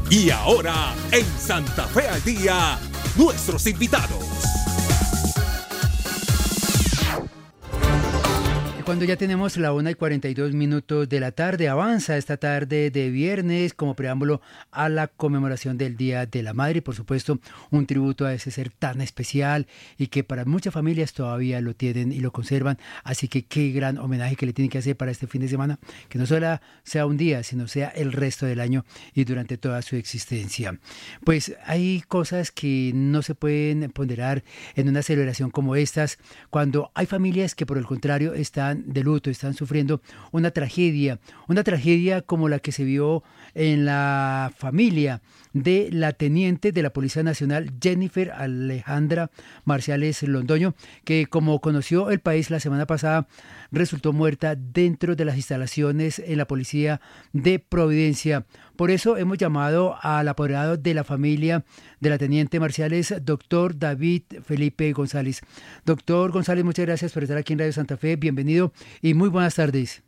Y ahora, en Santa Fe al Día, nuestros invitados. Cuando ya tenemos la 1:42 de la tarde, avanza esta tarde de viernes como preámbulo a la conmemoración del Día de la Madre y por supuesto un tributo a ese ser tan especial y que para muchas familias todavía lo tienen y lo conservan, así que qué gran homenaje que le tienen que hacer para este fin de semana, que no solo sea un día, sino sea el resto del año y durante toda su existencia. Pues hay cosas que no se pueden ponderar en una celebración como estas, cuando hay familias que por el contrario están de luto, están sufriendo una tragedia como la que se vio en la familia de la teniente de la Policía Nacional, Jennifer Alejandra Marciales Londoño, que como conoció el país la semana pasada, resultó muerta dentro de las instalaciones en la Policía de Providencia. Por eso hemos llamado al apoderado de la familia de la teniente Marciales, doctor David Felipe González. Doctor González, muchas gracias por estar aquí en Radio Santa Fe. Bienvenido y muy buenas tardes.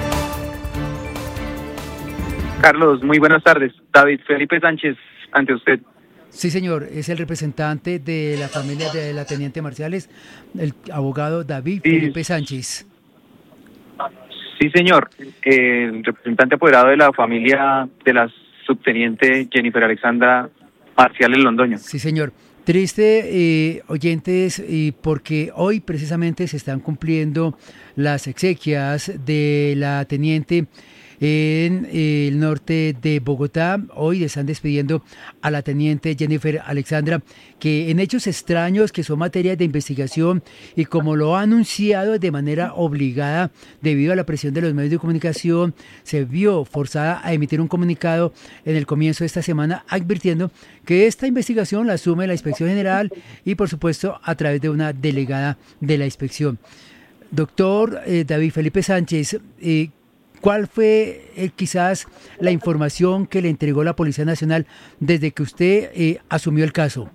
Carlos, muy buenas tardes. David Felipe Sánchez, ante usted. Sí, señor, es el representante de la familia de la teniente Marciales, el abogado David Felipe Sánchez. Sí, señor, el representante apoderado de la familia de la subteniente Jennifer Alexandra Marciales Londoño. Sí, señor. Triste, oyentes, porque hoy precisamente se están cumpliendo las exequias de la teniente en el norte de Bogotá. Hoy están despidiendo a la teniente Jennifer Alexandra, que en hechos extraños que son materia de investigación y como lo ha anunciado de manera obligada debido a la presión de los medios de comunicación, se vio forzada a emitir un comunicado en el comienzo de esta semana advirtiendo que esta investigación la asume la Inspección General y por supuesto a través de una delegada de la inspección. Doctor David Felipe Sánchez, ¿cuál fue quizás la información que le entregó la Policía Nacional desde que usted asumió el caso?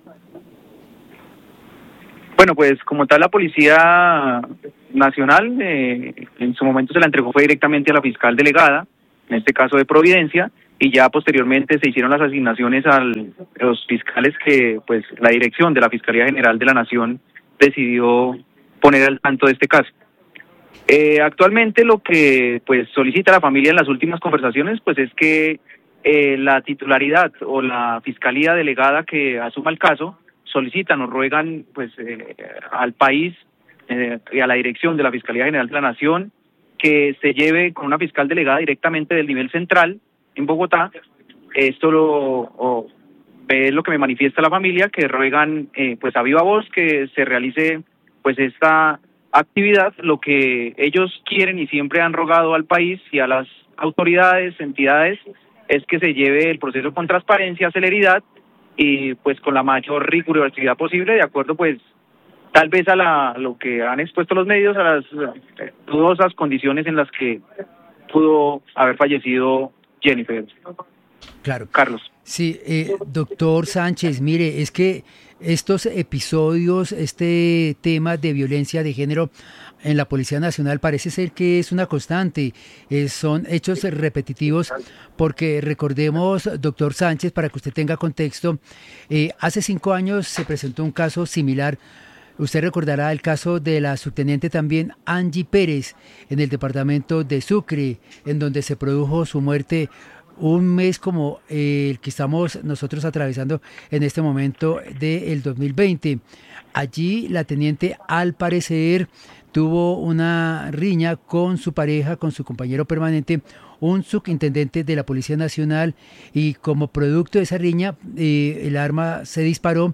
Bueno, pues como tal la Policía Nacional en su momento se la entregó fue directamente a la fiscal delegada, en este caso de Providencia, y ya posteriormente se hicieron las asignaciones a los fiscales que pues la dirección de la Fiscalía General de la Nación decidió poner al tanto de este caso. Actualmente lo que pues solicita la familia en las últimas conversaciones pues es que la titularidad o la fiscalía delegada que asuma el caso solicitan o ruegan pues al país y a la dirección de la Fiscalía General de la Nación que se lleve con una fiscal delegada directamente del nivel central en Bogotá. Esto es lo que me manifiesta la familia, que ruegan pues a viva voz que se realice pues esta actividad. Lo que ellos quieren y siempre han rogado al país y a las autoridades, entidades, es que se lleve el proceso con transparencia, celeridad y pues con la mayor rigurosidad posible, de acuerdo pues tal vez a lo que han expuesto los medios, a las dudosas condiciones en las que pudo haber fallecido Jennifer. Claro. Carlos. Sí, doctor Sánchez, mire, es que estos episodios, este tema de violencia de género en la Policía Nacional parece ser que es una constante, son hechos repetitivos, porque recordemos, doctor Sánchez, para que usted tenga contexto, hace 5 años se presentó un caso similar. Usted recordará el caso de la subteniente también Angie Pérez en el departamento de Sucre, en donde se produjo su muerte un mes como el que estamos nosotros atravesando en este momento del 2020. Allí la teniente al parecer tuvo una riña con su pareja, con su compañero permanente, un subintendente de la Policía Nacional, y como producto de esa riña el arma se disparó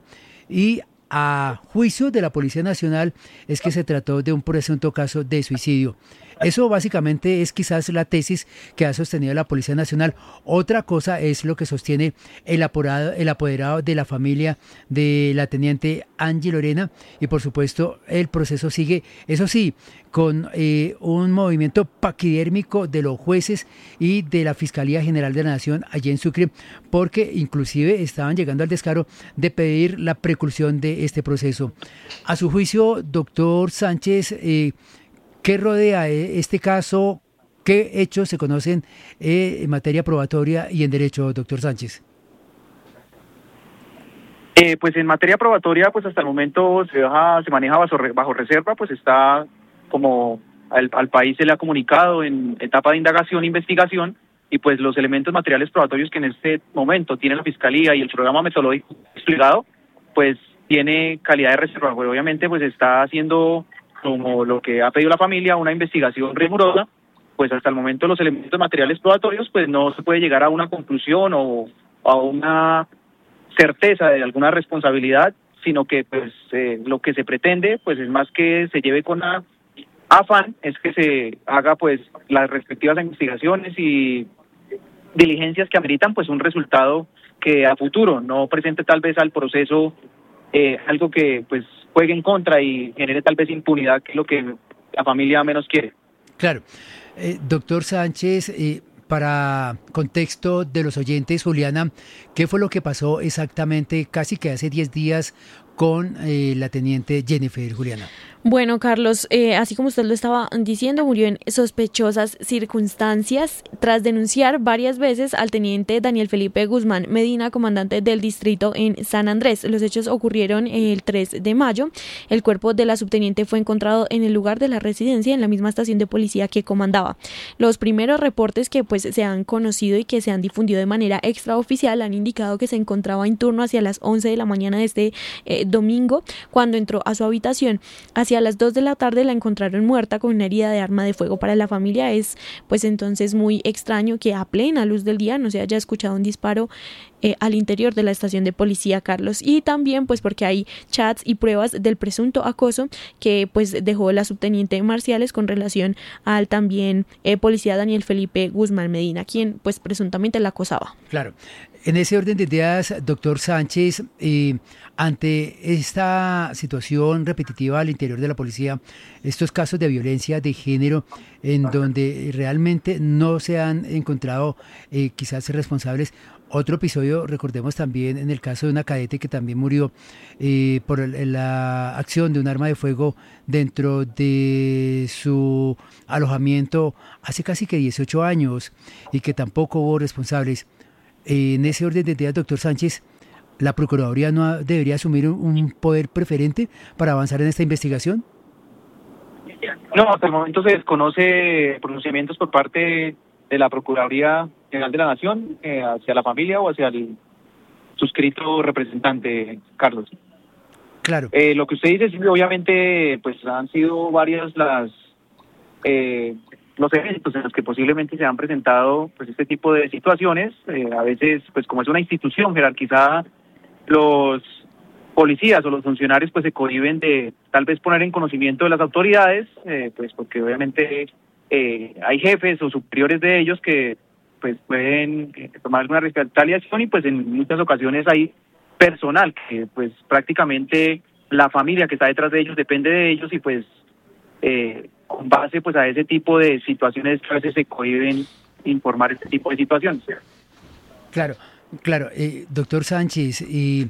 y a juicio de la Policía Nacional es que se trató de un presunto caso de suicidio. Eso básicamente es quizás la tesis que ha sostenido la Policía Nacional. Otra cosa es lo que sostiene el apoderado de la familia de la teniente Angie Lorena, y por supuesto el proceso sigue, eso sí, con un movimiento paquidérmico de los jueces y de la Fiscalía General de la Nación allí en Sucre, porque inclusive estaban llegando al descaro de pedir la preclusión de este proceso. A su juicio, doctor Sánchez, ¿qué rodea este caso? ¿Qué hechos se conocen en materia probatoria y en derecho, doctor Sánchez? Pues en materia probatoria, pues hasta el momento se maneja bajo reserva, pues está como al país se le ha comunicado en etapa de indagación e investigación, y pues los elementos materiales probatorios que en este momento tiene la Fiscalía y el programa metodológico desplegado, pues tiene calidad de reserva. Pues obviamente pues está haciendo, como lo que ha pedido la familia, una investigación rigurosa. Pues hasta el momento los elementos materiales probatorios, pues no se puede llegar a una conclusión o a una certeza de alguna responsabilidad, sino que pues lo que se pretende pues es más que se lleve con afán, es que se haga pues las respectivas investigaciones y diligencias que ameritan pues un resultado que a futuro no presente tal vez al proceso algo que pues juegue en contra y genere tal vez impunidad, que es lo que la familia menos quiere. Claro. Doctor Sánchez, para contexto de los oyentes, Juliana, ¿qué fue lo que pasó exactamente casi que hace 10 días con la teniente Jennifer, Juliana? Bueno, Carlos, así como usted lo estaba diciendo, murió en sospechosas circunstancias tras denunciar varias veces al teniente Daniel Felipe Guzmán Medina, comandante del distrito en San Andrés. Los hechos ocurrieron el 3 de mayo. El cuerpo de la subteniente fue encontrado en el lugar de la residencia, en la misma estación de policía que comandaba. Los primeros reportes que pues se han conocido y que se han difundido de manera extraoficial han indicado que se encontraba en turno hacia las 11 de la mañana de este domingo, cuando entró a su habitación. Hacia las 2 de la tarde la encontraron muerta con una herida de arma de fuego. Para la familia es pues entonces muy extraño que a plena luz del día no se haya escuchado un disparo al interior de la estación de policía, Carlos, y también pues porque hay chats y pruebas del presunto acoso que pues dejó la subteniente Marciales con relación al también policía Daniel Felipe Guzmán Medina, quien pues presuntamente la acosaba. Claro. En ese orden de ideas, doctor Sánchez, ante esta situación repetitiva al interior de la policía, estos casos de violencia de género en donde realmente no se han encontrado quizás responsables. Otro episodio, recordemos también en el caso de una cadete que también murió por la acción de un arma de fuego dentro de su alojamiento hace casi que 18 años y que tampoco hubo responsables. En ese orden de ideas, doctor Sánchez, ¿la Procuraduría no debería asumir un poder preferente para avanzar en esta investigación? No, hasta el momento se desconoce pronunciamientos por parte de la Procuraduría General de la Nación hacia la familia o hacia el suscrito representante, Carlos. Claro. Lo que usted dice, sí, obviamente, pues han sido varias los eventos en los que posiblemente se han presentado pues este tipo de situaciones. A veces, pues como es una institución jerarquizada, los policías o los funcionarios pues se cohíben de tal vez poner en conocimiento de las autoridades, pues porque obviamente hay jefes o superiores de ellos que pues pueden tomar alguna retaliación, y pues en muchas ocasiones hay personal que pues prácticamente la familia que está detrás de ellos depende de ellos, y pues con base pues a ese tipo de situaciones que a veces se cohíben informar este tipo de situaciones. Claro, doctor Sánchez,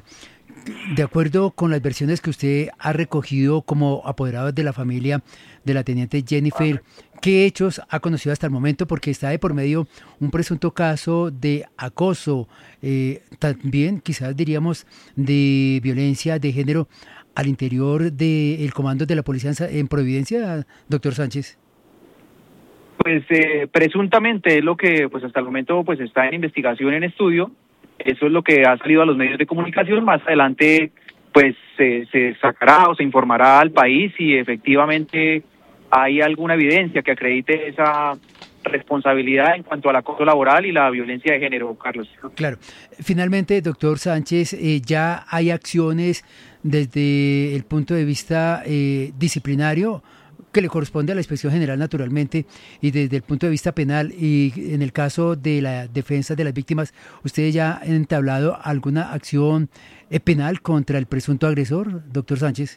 de acuerdo con las versiones que usted ha recogido como apoderado de la familia de la teniente Jennifer, ¿qué hechos ha conocido hasta el momento? Porque está de por medio un presunto caso de acoso, también quizás diríamos de violencia de género al interior del comando de la policía en Providencia, doctor Sánchez. Pues presuntamente es lo que pues hasta el momento pues está en investigación, en estudio. Eso es lo que ha salido a los medios de comunicación. Más adelante pues se sacará o se informará al país si efectivamente hay alguna evidencia que acredite esa responsabilidad en cuanto al acoso laboral y la violencia de género, Carlos. Claro. Finalmente, doctor Sánchez, ya hay acciones desde el punto de vista disciplinario que le corresponde a la Inspección General naturalmente, y desde el punto de vista penal, y en el caso de la defensa de las víctimas, ¿ustedes ya han entablado alguna acción penal contra el presunto agresor, doctor Sánchez?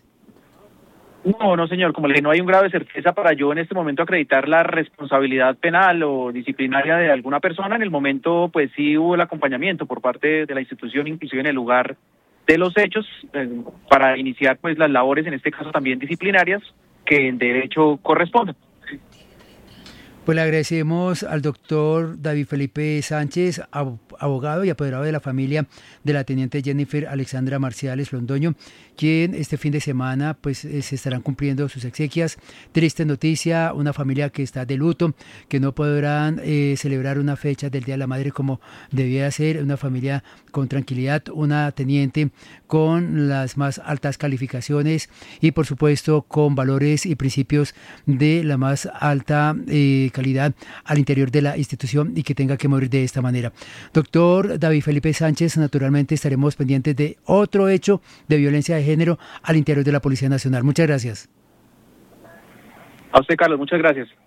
No, señor, como le dije, no hay un grado de certeza para yo en este momento acreditar la responsabilidad penal o disciplinaria de alguna persona. En el momento, pues sí hubo el acompañamiento por parte de la institución, inclusive en el lugar de los hechos, para iniciar pues las labores, en este caso también disciplinarias, que en derecho corresponden. Pues le agradecemos al doctor David Felipe Sánchez, abogado y apoderado de la familia de la teniente Jennifer Alexandra Marciales Londoño, quien este fin de semana pues se estarán cumpliendo sus exequias. Triste noticia, una familia que está de luto, que no podrán celebrar una fecha del Día de la Madre como debía ser, una familia con tranquilidad, una teniente con las más altas calificaciones y por supuesto con valores y principios de la más alta calidad al interior de la institución y que tenga que morir de esta manera. Doctor David Felipe Sánchez, naturalmente estaremos pendientes de otro hecho de violencia de género al interior de la Policía Nacional. Muchas gracias. A usted, Carlos, muchas gracias.